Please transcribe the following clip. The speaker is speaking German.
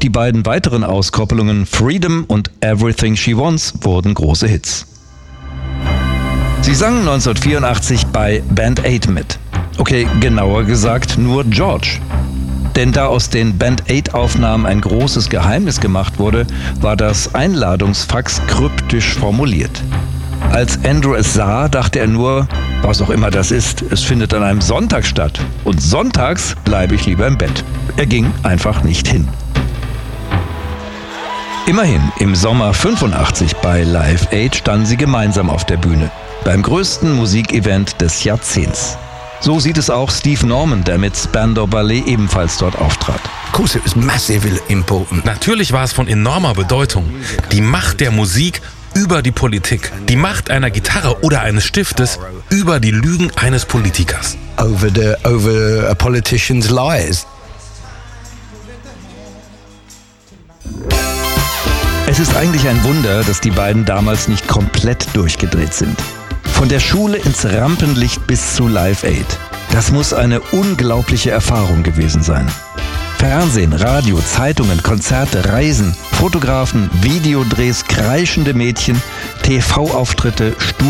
die beiden weiteren Auskoppelungen Freedom und Everything She Wants wurden große Hits. Sie sangen 1984 bei Band 8 mit. Okay, genauer gesagt nur George. Denn da aus den Band 8-Aufnahmen ein großes Geheimnis gemacht wurde, war das Einladungsfax kryptisch formuliert. Als Andrew es sah, dachte er nur, was auch immer das ist, es findet an einem Sonntag statt. Und sonntags bleibe ich lieber im Bett. Er ging einfach nicht hin. Immerhin, im Sommer 85 bei Live Aid standen sie gemeinsam auf der Bühne. Beim größten Musikevent des Jahrzehnts. So sieht es auch Steve Norman, der mit Spandau Ballet ebenfalls dort auftrat. Of course it was massively important. Natürlich war es von enormer Bedeutung. Die Macht der Musik über die Politik. Die Macht einer Gitarre oder eines Stiftes über die Lügen eines Politikers. Over a politician's lies. Es ist eigentlich ein Wunder, dass die beiden damals nicht komplett durchgedreht sind. Von der Schule ins Rampenlicht bis zu Live Aid. Das muss eine unglaubliche Erfahrung gewesen sein. Fernsehen, Radio, Zeitungen, Konzerte, Reisen, Fotografen, Videodrehs, kreischende Mädchen, TV-Auftritte,